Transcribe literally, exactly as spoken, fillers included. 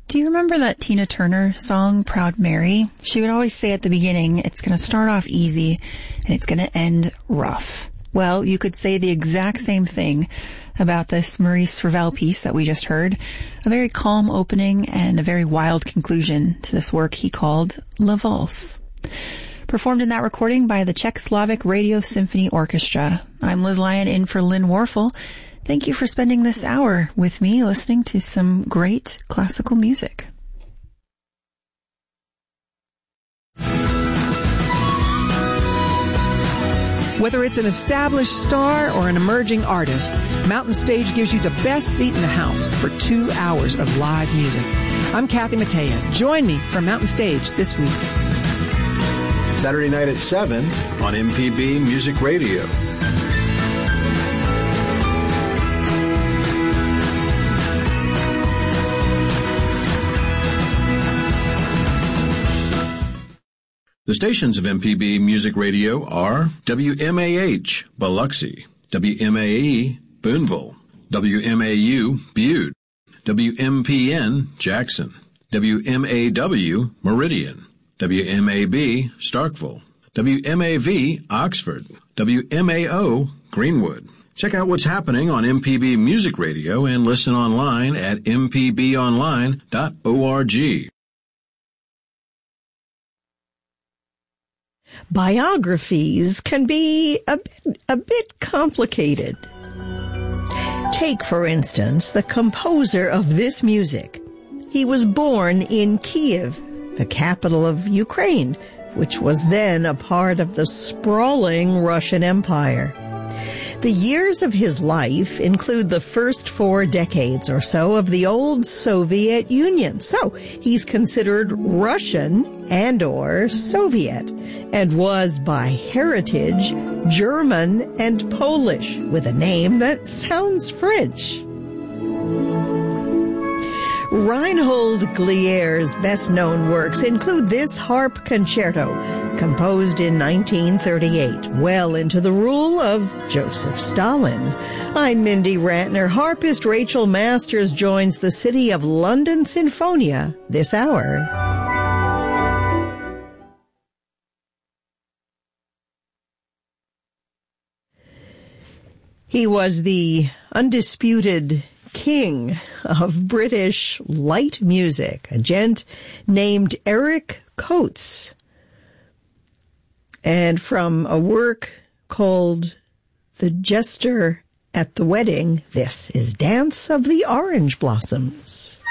Do you remember that Tina Turner song, Proud Mary? She would always say at the beginning, it's going to start off easy and it's going to end rough. Well, you could say the exact same thing about this Maurice Ravel piece that we just heard. A very calm opening and a very wild conclusion to this work he called La Valse. Performed in that recording by the Czechoslovak Radio Symphony Orchestra. I'm Liz Lyon in for Lynn Warfel. Thank you for spending this hour with me listening to some great classical music. Whether it's an established star or an emerging artist, Mountain Stage gives you the best seat in the house for two hours of live music. I'm Kathy Mattea. Join me for Mountain Stage this week. Saturday night at seven on M P B Music Radio. The stations of M P B Music Radio are W M A H, Biloxi, W M A E, Boonville, W M A U, Butte, W M P N, Jackson, W M A W, Meridian, W M A B, Starkville, W M A V, Oxford, W M A O, Greenwood. Check out what's happening on M P B Music Radio and listen online at m p b online dot org. Biographies can be a bit, a bit complicated. Take, for instance, the composer of this music. He was born in Kiev, the capital of Ukraine, which was then a part of the sprawling Russian Empire. The years of his life include the first four decades or so of the old Soviet Union. So he's considered Russian and or Soviet, and was by heritage German and Polish, with a name that sounds French. Reinhold Glier's best-known works include this harp concerto, composed in nineteen thirty-eight, well into the rule of Joseph Stalin. I'm Mindy Rantner. Harpist Rachel Masters joins the City of London Sinfonia this hour. He was the undisputed king of British light music, a gent named Eric Coates. And from a work called The Jester at the Wedding, this is Dance of the Orange Blossoms.